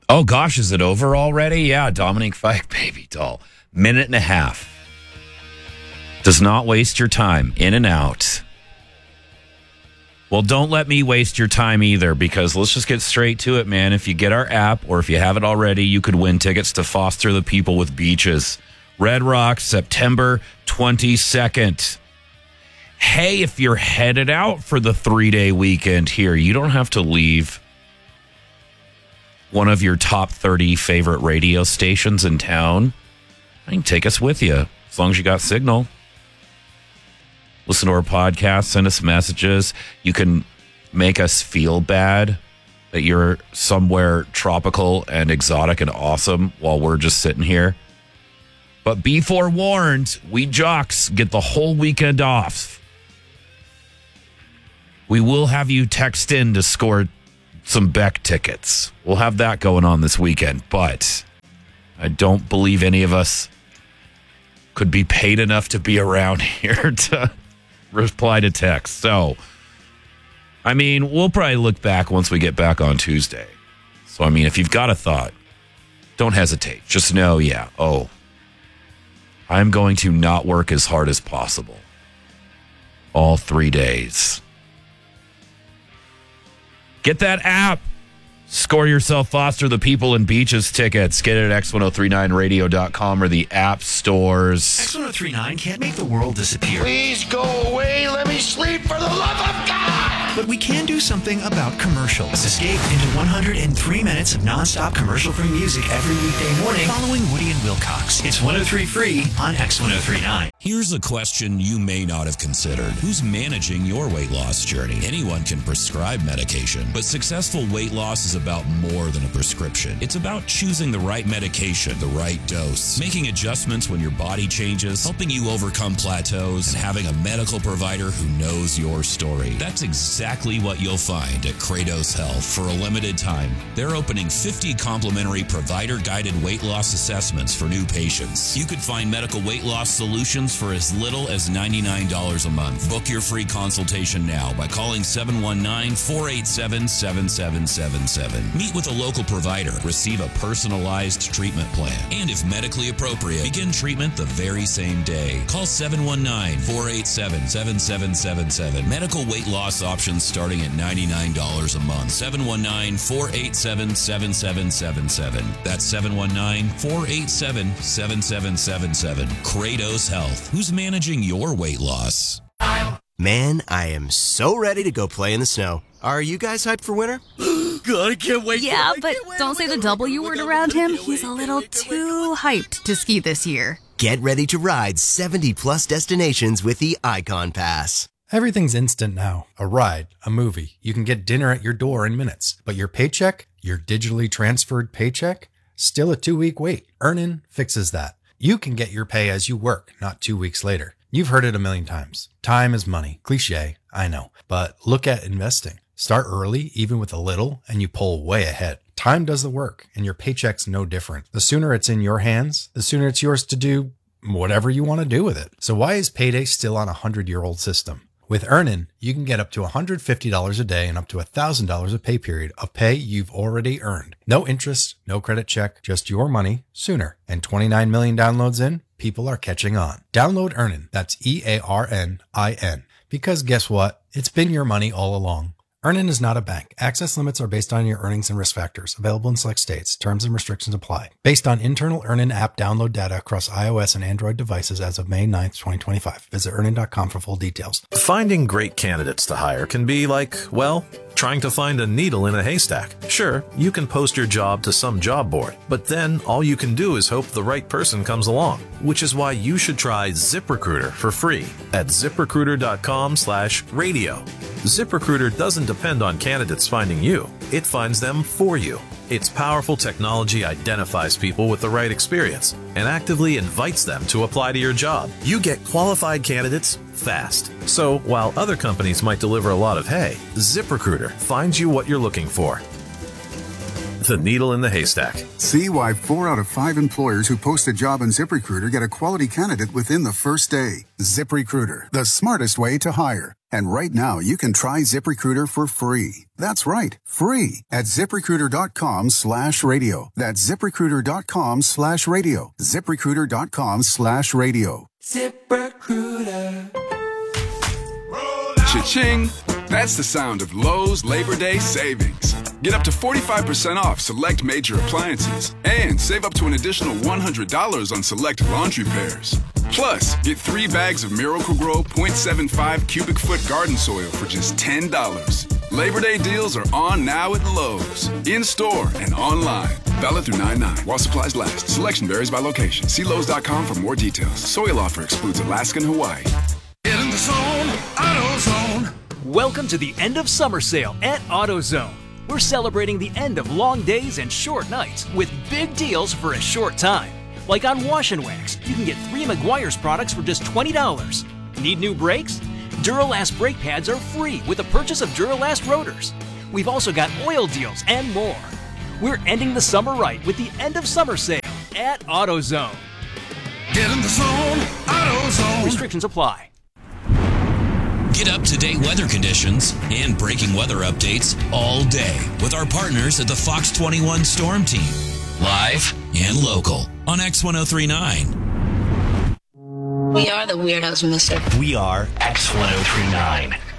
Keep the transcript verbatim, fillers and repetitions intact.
Oh, gosh, is it over already? Yeah, Dominique Fike, baby doll. Minute and a half. Does not waste your time. In and out. Well, don't let me waste your time either, because let's just get straight to it, man. If you get our app, or if you have it already, you could win tickets to Foster the People with Beaches. Red Rocks, September twenty-second. Hey, if you're headed out for the three-day weekend here, you don't have to leave one of your top thirty favorite radio stations in town. I can take us with you, as long as you got signal. Listen to our podcast, send us messages. You can make us feel bad that you're somewhere tropical and exotic and awesome while we're just sitting here. But be forewarned, we jocks get the whole weekend off. We will have you text in to score some Beck tickets. We'll have that going on this weekend, but I don't believe any of us could be paid enough to be around here to reply to text. So, I mean, we'll probably look back once we get back on Tuesday. So, I mean, if you've got a thought, don't hesitate. Just know, yeah, oh, I'm going to not work as hard as possible all three days. Get that app. Score yourself Foster the People and Beaches tickets. Get it at x ten thirty-nine radio dot com or the app stores. X ten thirty-nine can't make the world disappear. Please go away. Let me sleep for the love of God. But we can do something about commercials. Escape into one hundred three minutes of nonstop commercial-free music every weekday morning following Woody and Wilcox. It's one oh three free on X ten thirty-nine. Here's a question you may not have considered. Who's managing your weight loss journey? Anyone can prescribe medication, but successful weight loss is about more than a prescription. It's about choosing the right medication, the right dose, making adjustments when your body changes, helping you overcome plateaus, and having a medical provider who knows your story. That's exactly what you'll find at Kratos Health. For a limited time, they're opening fifty complimentary provider-guided weight loss assessments for new patients. You could find medical weight loss solutions for as little as ninety-nine dollars a month. Book your free consultation now by calling seven one nine, four eight seven, seven seven seven seven. Meet with a local provider, receive a personalized treatment plan, and if medically appropriate, begin treatment the very same day. Call seven one nine, four eight seven, seven seven seven seven. Medical weight loss options starting at ninety-nine dollars a month. seven one nine, four eight seven, seven seven seven seven. That's seven one nine, four eight seven, seven seven seven seven. Kratos Health. Who's managing your weight loss? Man, I am so ready to go play in the snow. Are you guys hyped for winter? God, I can't wait. Yeah, I but wait. don't say the W word around him. He's a little too hyped to ski this year. Get ready to ride seventy plus destinations with the Icon Pass. Everything's instant now. A ride, a movie. You can get dinner at your door in minutes. But your paycheck, your digitally transferred paycheck, still a two-week wait. Earnin fixes that. You can get your pay as you work, not two weeks later. You've heard it a million times. Time is money. Cliche, I know. But look at investing. Start early, even with a little, and you pull way ahead. Time does the work, and your paycheck's no different. The sooner it's in your hands, the sooner it's yours to do whatever you want to do with it. So why is payday still on a hundred-year-old system? With Earnin, you can get up to one hundred fifty dollars a day and up to one thousand dollars a pay period of pay you've already earned. No interest, no credit check, just your money sooner. And twenty-nine million downloads in, people are catching on. Download Earnin, that's E A R N I N. Because guess what? It's been your money all along. Earnin is not a bank. Access limits are based on your earnings and risk factors. Available in select states. Terms and restrictions apply. Based on internal Earnin app download data across iOS and Android devices as of May ninth, twenty twenty-five. Visit earnin dot com for full details. Finding great candidates to hire can be like, well, trying to find a needle in a haystack. Sure, you can post your job to some job board, but then all you can do is hope the right person comes along, which is why you should try ZipRecruiter for free at ziprecruiter dot com slash radio. ZipRecruiter doesn't depend on candidates finding you. It finds them for you. Its powerful technology identifies people with the right experience and actively invites them to apply to your job. You get qualified candidates fast. So while other companies might deliver a lot of hay, ZipRecruiter finds you what you're looking for. The needle in the haystack. See why four out of five employers who post a job on ZipRecruiter get a quality candidate within the first day. ZipRecruiter, the smartest way to hire. And right now, you can try ZipRecruiter for free. That's right, free at ZipRecruiter.com slash radio. That's ZipRecruiter.com slash radio. ZipRecruiter.com slash radio. ZipRecruiter. Cha-ching! That's the sound of Lowe's Labor Day savings. Get up to forty-five percent off select major appliances and save up to an additional one hundred dollars on select laundry pairs. Plus, get three bags of Miracle-Gro point seven five cubic foot garden soil for just ten dollars. Labor Day deals are on now at Lowe's. In-store and online. Valid through nine nine while supplies last. Selection varies by location. See Lowe's dot com for more details. Soil offer excludes Alaska and Hawaii. Get in the zone, AutoZone. Welcome to the end of summer sale at AutoZone. We're celebrating the end of long days and short nights with big deals for a short time. Like on Wash and Wax, you can get three Meguiar's products for just twenty dollars. Need new brakes? Duralast brake pads are free with the purchase of Duralast rotors. We've also got oil deals and more. We're ending the summer right with the end of summer sale at AutoZone. Get in the zone, AutoZone. Restrictions apply. Get up-to-date weather conditions and breaking weather updates all day with our partners at the Fox twenty-one Storm Team. Live and local on X ten thirty-nine. We are the Weirdos, mister. We are X ten thirty-nine.